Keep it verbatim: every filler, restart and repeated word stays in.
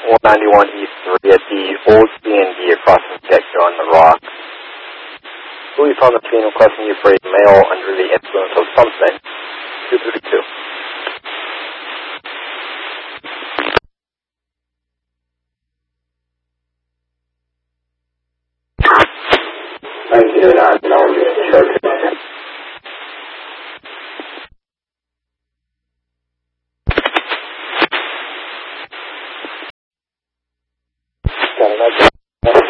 one ninety-one East three at the old C and D across from Getco on the Rock. Police on the scene requesting you for a male under the influence of something. two thirty-two. nineteen oh nine.